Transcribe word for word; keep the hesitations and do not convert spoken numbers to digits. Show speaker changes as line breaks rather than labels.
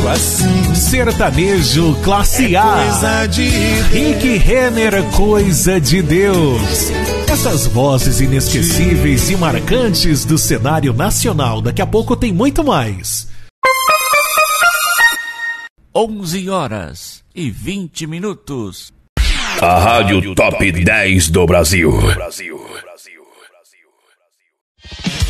assim.
Sertanejo classe
É
A.
coisa de
Rick Renner, coisa de Deus. Essas vozes inesquecíveis e marcantes do cenário nacional. Daqui a pouco tem muito mais.
onze horas e vinte minutos.
A Rádio Top dez do Brasil.